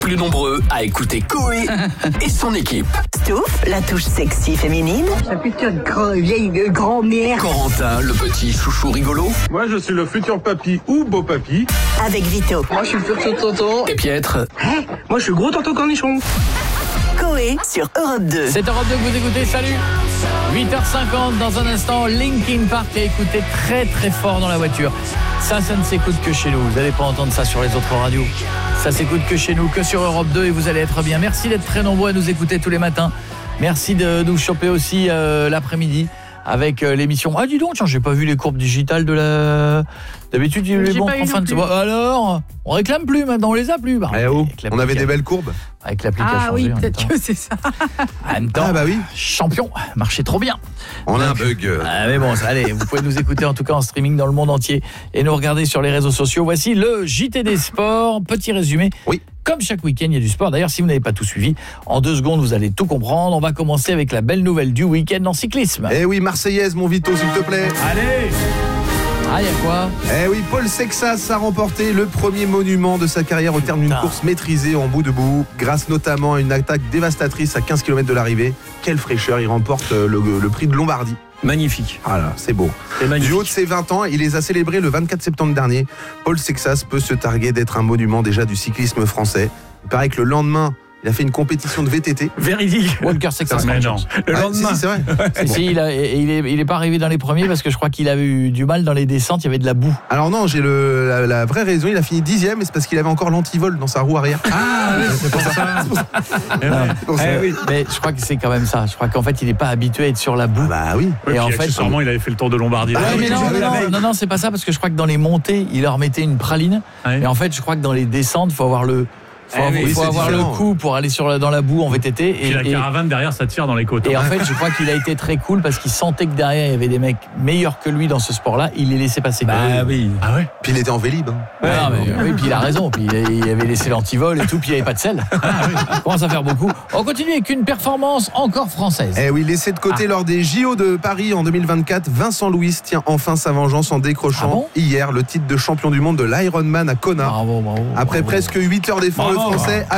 Plus nombreux à écouter Coé et son équipe. Stouff, la touche sexy féminine. Ça putain de vieille grand-mère. Corentin, le petit chouchou rigolo. Moi, je suis le futur papy ou beau papy. Avec Vito. Moi, je suis le futur tonton. Et Pietre. Moi, je suis gros tonton cornichon. Coé sur Europe 2. C'est Europe 2 que vous écoutez, salut 8h50, dans un instant, Linkin Park à écouter très très fort dans la voiture. Ça ne s'écoute que chez nous, vous n'allez pas entendre ça sur les autres radios. Ça s'écoute que chez nous, que sur Europe 2 et vous allez être bien. Merci d'être très nombreux à nous écouter tous les matins. Merci de nous choper aussi l'après-midi avec l'émission. Ah dis donc, tiens, j'ai pas vu les courbes digitales de la... D'habitude, il les montre en fin de... Alors, on réclame plus maintenant, on les a plus. Bah, on avait des belles courbes. Avec l'application. Ah oui, peut-être que c'est ça. En même temps, bah oui. Champion, marchait trop bien. On a un bug. Ah mais bon, allez, vous pouvez nous écouter en tout cas en streaming dans le monde entier et nous regarder sur les réseaux sociaux. Voici le JT des sports, petit résumé. Oui. Comme chaque week-end, il y a du sport. D'ailleurs, si vous n'avez pas tout suivi, en 2 secondes, vous allez tout comprendre. On va commencer avec la belle nouvelle du week-end en cyclisme. Eh oui, Marseillaise, mon Vito, s'il te plaît. Allez. Ah, il y a quoi ? Eh oui, Paul Sexas a remporté le premier monument de sa carrière au terme d'une course maîtrisée en bout de bout, grâce notamment à une attaque dévastatrice à 15 km de l'arrivée. Quelle fraîcheur, il remporte le prix de Lombardie. Magnifique. Ah là, c'est beau. Du haut de ses 20 ans, il les a célébrés le 24 septembre dernier. Paul Sexas peut se targuer d'être un monument déjà du cyclisme français. Il paraît que le lendemain, il a fait une compétition de VTT. Véridique. Walker Sexas. Mais non. Le lendemain. Si, c'est vrai. Si, il est pas arrivé dans les premiers parce que je crois qu'il avait eu du mal dans les descentes, il y avait de la boue. Alors non, j'ai la vraie raison, il a fini 10e, mais c'est parce qu'il avait encore l'antivol dans sa roue arrière. Ah oui, c'est pour ça. Oui. Mais je crois que c'est quand même ça. Je crois qu'en fait, il n'est pas habitué à être sur la boue. Bah oui. Et en fait, sûrement, il avait fait le tour de Lombardie. Mais non, c'est pas ça parce que je crois que dans les montées, il leur mettait une praline. Et en fait, je crois que dans les descentes, faut avoir le coup pour aller dans la boue en VTT. Et la caravane derrière, ça tire dans les côtes. Et en fait, je crois qu'il a été très cool parce qu'il sentait que derrière, il y avait des mecs meilleurs que lui dans ce sport-là. Il les laissait passer. Bah oui. Ah ouais. Puis il était en Vélib. Oui, puis il a raison. Puis il avait laissé l'antivol et tout. Puis il n'y avait pas de sel. Il commence à faire beaucoup. On continue avec une performance encore française. Eh oui, laissé de côté lors des JO de Paris en 2024, Vincent Louis tient enfin sa vengeance en décrochant hier le titre de champion du monde de l'Ironman à Kona. Bravo. Après presque 8 heures d'efforts, le Français a